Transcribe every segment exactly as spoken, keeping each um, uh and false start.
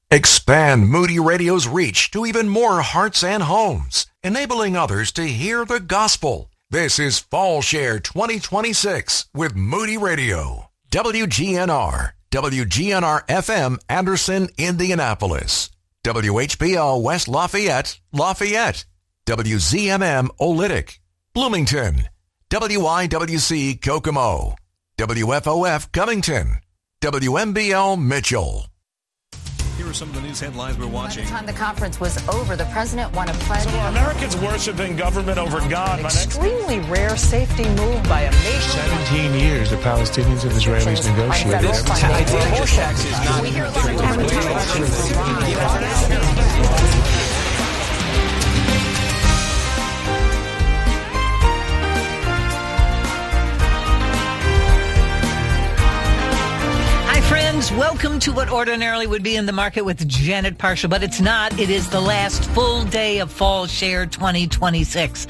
Expand Moody Radio's reach to even more hearts and homes, enabling others to hear the gospel. This is Fall Share twenty twenty-six with Moody Radio. W G N R, W G N R F M, Anderson, Indianapolis. W H B L West Lafayette, Lafayette. W Z M M Olytic, Bloomington. W I W C Kokomo. W F O F Covington. W M B L Mitchell. Here are some of the news headlines we're watching. By the time the conference was over, the president won a pledge. So are Americans worshiping government over God? An extremely rare safety move by a nation. seventeen years the Palestinians and Israelis negotiated. Friends, welcome to what ordinarily would be in the market with Janet Parshall, but it's not. It is the last full day of Fall Share twenty twenty-six.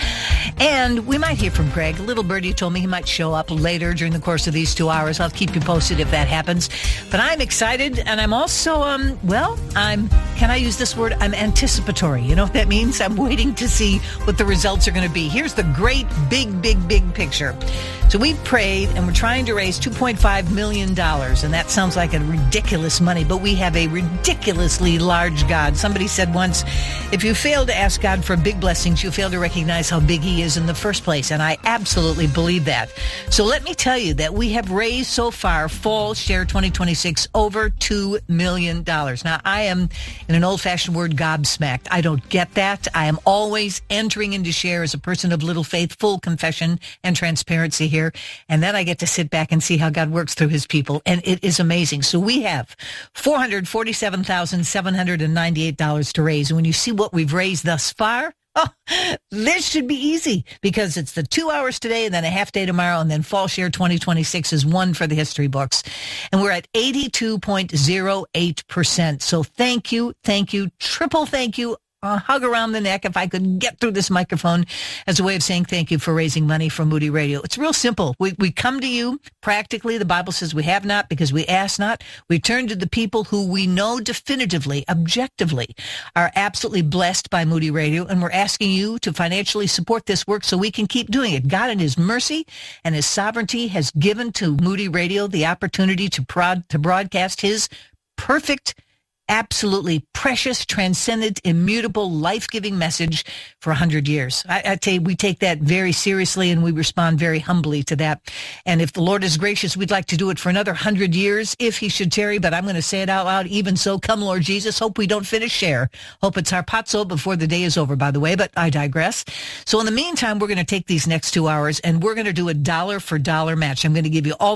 And we might hear from Greg. Little Birdie told me he might show up later during the course of these two hours. I'll keep you posted if that happens. But I'm excited, and I'm also, um, well, I'm, can I use this word? I'm anticipatory. You know what that means? I'm waiting to see what the results are going to be. Here's the great, big, big, big picture. So we prayed, and we're trying to raise two point five million dollars, and that sounds like a ridiculous money, but we have a ridiculously large God. Somebody said once, if you fail to ask God for big blessings, you fail to recognize how big he is in the first place, and I absolutely believe that. So let me tell you that we have raised so far, Fall Share twenty twenty-six, over two million dollars. Now, I am, in an old-fashioned word, gobsmacked. I don't get that. I am always entering into share as a person of little faith, full confession and transparency here. And then I get to sit back and see how God works through his people. And it is amazing. So we have four hundred forty-seven thousand seven hundred ninety-eight dollars to raise. And when you see what we've raised thus far, oh, this should be easy because it's the two hours today and then a half day tomorrow. And then Fall Share twenty twenty-six is one for the history books. And we're at eighty-two point oh eight percent. So thank you. Thank you. Triple thank you. A hug around the neck if I could get through this microphone as a way of saying thank you for raising money for Moody Radio. It's real simple. We we come to you practically. The Bible says we have not because we ask not. We turn to the people who we know definitively, objectively, are absolutely blessed by Moody Radio, and we're asking you to financially support this work so we can keep doing it. God in his mercy and his sovereignty has given to Moody Radio the opportunity to prod, to broadcast his perfect, absolutely precious, transcendent, immutable, life-giving message for one hundred years. I, I tell you, we take that very seriously, and we respond very humbly to that. And if the Lord is gracious, we'd like to do it for another one hundred years, if he should tarry, but I'm going to say it out loud. Even so, come, Lord Jesus. Hope we don't finish share. Hope it's harpazo before the day is over, by the way, but I digress. So in the meantime, we're going to take these next two hours, and we're going to do a dollar-for-dollar match. I'm going to give you all